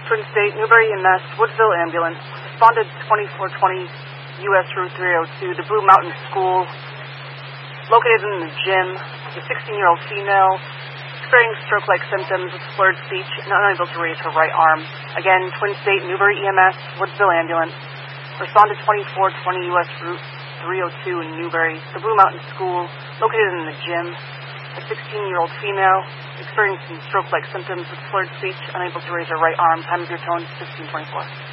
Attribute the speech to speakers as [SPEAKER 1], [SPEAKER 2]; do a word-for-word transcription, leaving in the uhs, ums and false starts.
[SPEAKER 1] Twin State, Newbury E M S, Woodville Ambulance, responded twenty-four twenty U S Route three oh two, the Blue Mountain School, located in the gym, a sixteen-year-old female, experiencing stroke-like symptoms with slurred speech and unable to raise her right arm. Again, Twin State, Newbury E M S, Woodville Ambulance, responded twenty-four twenty U S Route three oh two in Newbury, the Blue Mountain School, located in the gym, a sixteen-year-old female, experiencing stroke-like symptoms with slurred speech, unable to raise her right arm. Time of your tone, fifteen twenty-four.